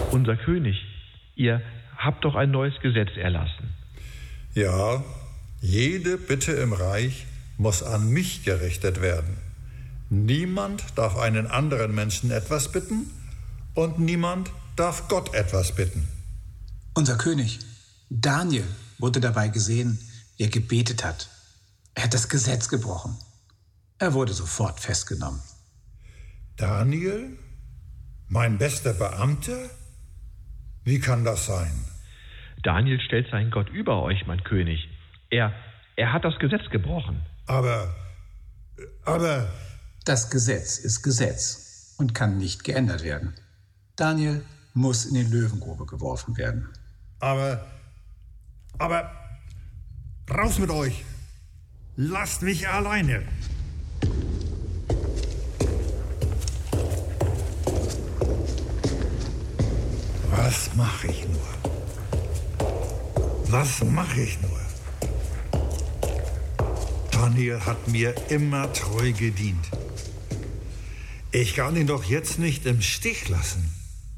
Unser König, ihr habt doch ein neues Gesetz erlassen. Ja, jede Bitte im Reich muss an mich gerichtet werden. Niemand darf einen anderen Menschen etwas bitten und niemand darf Gott etwas bitten. Unser König, Daniel, wurde dabei gesehen, wie er gebetet hat. Er hat das Gesetz gebrochen. Er wurde sofort festgenommen. Daniel? Mein bester Beamter? Wie kann das sein? Daniel stellt seinen Gott über euch, mein König. Er hat das Gesetz gebrochen. Aber... Das Gesetz ist Gesetz und kann nicht geändert werden. Daniel muss in die Löwengrube geworfen werden. Aber... Raus mit euch! Lasst mich alleine! Was mache ich nur? Was mache ich nur? Daniel hat mir immer treu gedient. Ich kann ihn doch jetzt nicht im Stich lassen.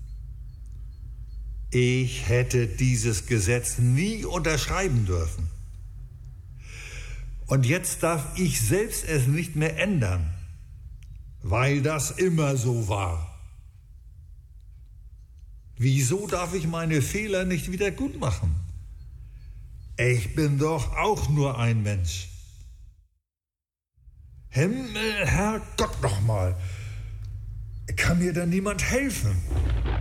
Ich hätte dieses Gesetz nie unterschreiben dürfen. Und jetzt darf ich selbst es nicht mehr ändern, weil das immer so war. Wieso darf ich meine Fehler nicht wieder gut machen? Ich bin doch auch nur ein Mensch. Himmel, Herrgott nochmal. Kann mir denn niemand helfen?